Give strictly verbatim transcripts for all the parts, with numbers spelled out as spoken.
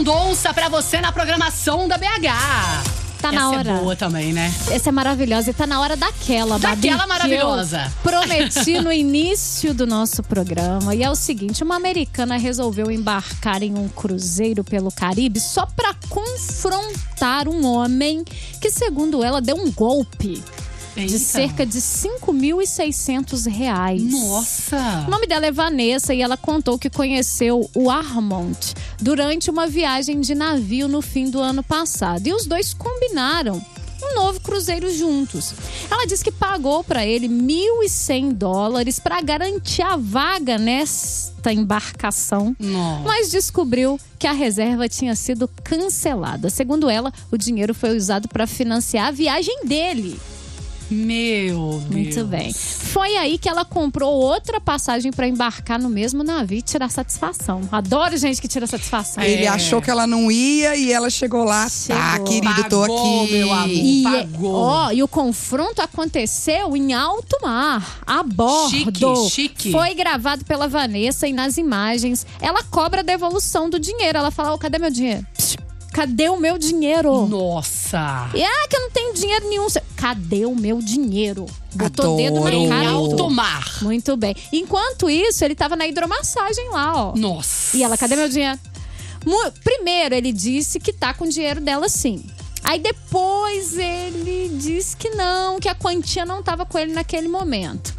Mendonça pra você na programação da B H. Tá na Essa hora. é boa também, né? Essa é maravilhosa. E tá na hora daquela, Babi, Daquela maravilhosa. que eu prometi no início do nosso programa. E é o seguinte, uma americana resolveu embarcar em um cruzeiro pelo Caribe só pra confrontar um homem que, segundo ela, deu um golpe. Eita. De cerca de cinco mil e seiscentos reais. Nossa! O nome dela é Vanessa e ela contou que conheceu o Armond durante uma viagem de navio no fim do ano passado. E os dois combinaram um novo cruzeiro juntos. Ela disse que pagou para ele mil e cem dólares para garantir a vaga nesta embarcação. Nossa. Mas descobriu que a reserva tinha sido cancelada. Segundo ela, o dinheiro foi usado para financiar a viagem dele. Meu Deus. Muito bem. Foi aí que ela comprou outra passagem pra embarcar no mesmo navio e tirar satisfação. Adoro gente que tira satisfação. Ele É. achou que ela não ia e ela chegou lá. Chegou. Tá, querido, tô Pagou, aqui. meu amor. E, Pagou. ó, e o confronto aconteceu em alto mar, a bordo. Chique, chique. Foi gravado pela Vanessa e nas imagens ela cobra a devolução do dinheiro. Ela fala, oh, cadê meu dinheiro? Psh, cadê o meu dinheiro? Nossa! E ah, que eu não tenho dinheiro nenhum. Cadê o meu dinheiro? Botou o dedo na Adoro. cara. Em e alto tudo. mar. Muito bem. Enquanto isso, ele tava na hidromassagem lá, ó. Nossa! E ela, cadê meu dinheiro? Mu- Primeiro, ele disse que tá com o dinheiro dela sim. Aí depois ele disse que não, que a quantia não tava com ele naquele momento.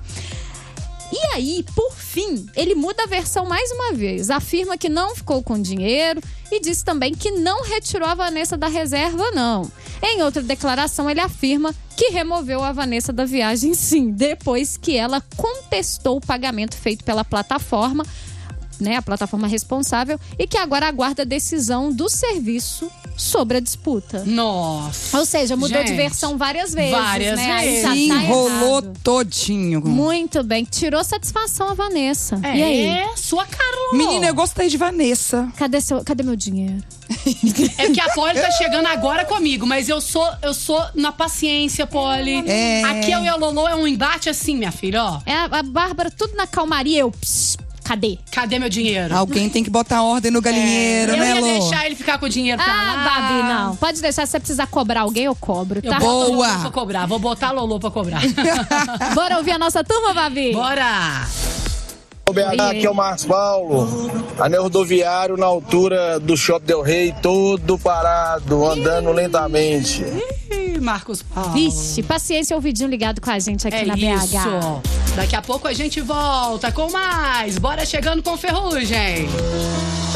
E aí, por fim, ele muda a versão mais uma vez. Afirma que não ficou com dinheiro e diz também que não retirou a Vanessa da reserva, não. Em outra declaração, ele afirma que removeu a Vanessa da viagem, sim, depois que ela contestou o pagamento feito pela plataforma, né, a plataforma responsável, e que agora aguarda a decisão do serviço sobre a disputa. Nossa! Ou seja, mudou Gente, de versão várias vezes. várias né? Aí vezes. já tá Enrolou errado. todinho. Muito bem. Tirou satisfação a Vanessa. É, E aí? sua cara, Lolo. Menina, eu gostei de Vanessa. Cadê, seu, cadê meu dinheiro? É que a Polly tá chegando agora comigo, mas eu sou, eu sou na paciência, Polly. É. Aqui eu e a Lolo é um embate assim, minha filha, ó. É a, a Bárbara, tudo na calmaria. Eu, pss, cadê? Cadê meu dinheiro? Alguém tem que botar ordem no galinheiro, eu né, ia Lô? deixar ele ficar com o dinheiro pra Ah, lá. Babi, não. Pode deixar, se você precisar cobrar alguém, eu cobro, Eu tá? boto a Lolo Boa. pra cobrar. Vou botar a Lolo pra cobrar. Bora ouvir a nossa turma, Babi? Bora! O B H, aqui é o Marcos Paulo, anel rodoviário na altura do Shopping Del Rey, todo parado, andando lentamente. Ih, Marcos Paulo. Vixe, paciência, ouvidinho ligado com a gente aqui É na B H. isso. Daqui a pouco a gente volta com mais. Bora chegando com Ferrugem.